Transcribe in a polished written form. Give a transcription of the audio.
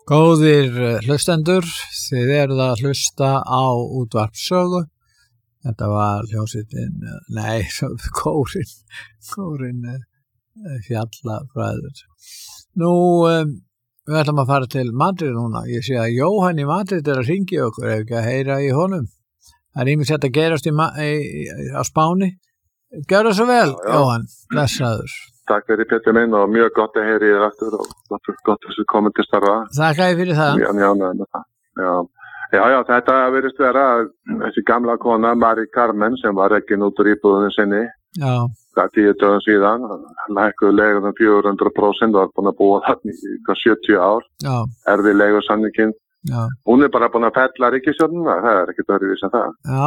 Góðir hlustendur, þið eruð að hlusta á útvarp Sögu. Þetta var hljómsveitin, kórinn Fjallabræður. Nú, við ætlum að fara til Madrid núna. Ég sé að Jóhann í Madrid að hringja okkur, ef ekki að heyra í honum. Það ýmislegt að gerast á Spáni. Gjör það svo vel, Jóhann, blessaður. Takk fyrir Pétur minn og mjög gott að heyra í þér aftur og gott að komið til starfa. Þakka fyrir það. Já, þetta virðist vera þessi gamla kona, Mari Carmen, sem var rekin út úr íbúðunni sinni. Já. Það 10 dögum síðan, lækkuðu leiguð 400% og var búin að búa þarna í 70 ár. Já. Erfið leigusamningin. Já. Hún bara búin að fella ríkisstjórnina, það ekkert öðruvísi en það. Já.